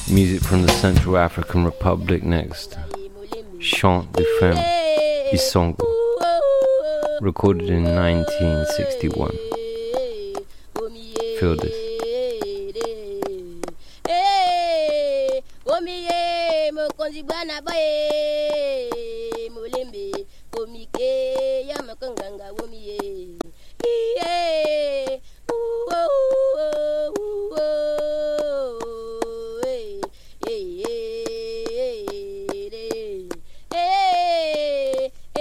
Music from the Central African Republic next. Chant de Femme, Isongo. Recorded in 1961. Feel this. Mulembe komike ya makanganga womiye